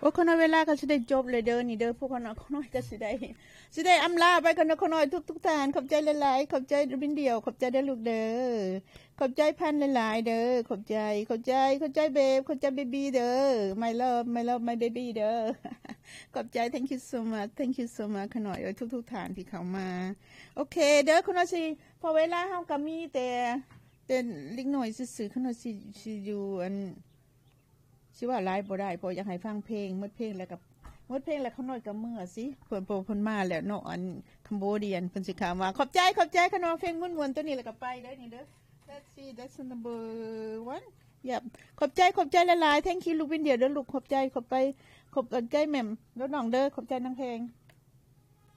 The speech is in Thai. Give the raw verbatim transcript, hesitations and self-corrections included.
โอ้คนน้อยเวลาก็สิได้จบเลยเด้อนี่เด้อพวกคนน้อยคนน้อยก็สิได้สิได้อำลาไปคนน้อยคนน้อยทุกทุกทานขอบใจหลายๆขอบใจบินเดียวขอบใจเด้อลูกเด้อขอบใจพันหลายๆเด้อขอบใจขอบใจขอบใจเบฟขอบใจเบบี้เด้อ my love my love my baby เด้อขอบใจ thank you so much thank you so much ขน่อยเอ้ยทุกทุกทานที่เข้ามาโอเคเด้อคนน้อยสิพอเวลาเฮาก็มีแต่แต่เล็กน้อยซื่อๆคนน้อยสิสิอยู่อันสิว่าไลฟ์บ่ได้เพราะอยากให้ฟังเพลงหมดเพลงแล้วกับหมดเพลงแล้วเขาน้อยกับเมื่อสิเพิ่นโปรเพิ่นมาแล้วเนาะอันคัมโบเดียนเพิ่นสิเข้ามาขอบใจขอบใจขนมเพลงม่วนๆตัวนี้แล้วก็ไปเด้อนี่เด้อ let's see that's number one ยับขอบใจขอบใจหลายๆ thank you ลูกวินเดียวเด้อลูกขอบใจขอบไปขอบใจแม่มแล้วน้องเด้อขอบใจนางเพลง